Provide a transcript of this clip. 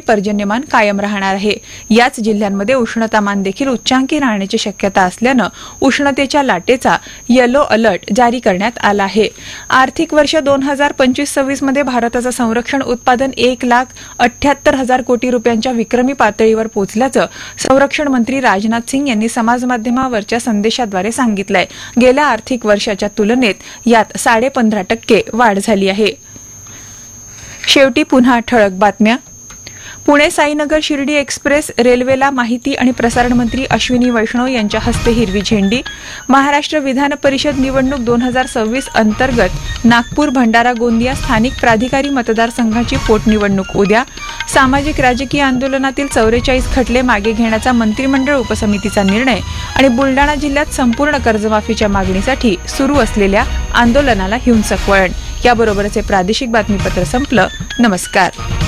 पर्जन्यमान कायम राहणार आहे। याच जिल्ह्यांमध्ये उष्णतामान देखील उच्चांकी राहण्याची शक्यता असल्याने उष्णतेच्या लाटेचा येलो अलर्ट जारी करण्यात आला आहे। आर्थिक वर्ष 2025-26 मध्ये भारताचं संरक्षण उत्पादन 1,78,000 कोटी रुपयांच्या विक्रमी पातळीवर पोहोचल्याचं संरक्षण मंत्री राजनाथ सिंग यांनी समाज माध्यमावरच्या संदेशाद्वारे सांगितलंय। गेल्या आर्थिक वर्षाच्या तुलनेत यात 15.5% वाढ झाली आहे। शेवटी पुन्हा ठळक बातम्या। पुणे साईनगर शिर्डी एक्सप्रेस रेल्वेला माहिती आणि प्रसारण मंत्री अश्विनी वैष्णव यांच्या हस्ते हिरवी झेंडी। महाराष्ट्र विधान परिषद निवडणूक 2026 अंतर्गत नागपूर, भंडारा, गोंदिया स्थानिक प्राधिकारी मतदारसंघाची पोटनिवडणूक उद्या। सामाजिक राजकीय आंदोलनातील 44 खटले मागे घेण्याचा मंत्रिमंडळ उपसमितीचा निर्णय आणि बुलडाणा जिल्ह्यात संपूर्ण कर्जमाफीच्या मागणीसाठी सुरू असलेल्या आंदोलनाला हिंसक वळण। याबरोबरच हे प्रादेशिक बातमीपत्र संपलं। नमस्कार।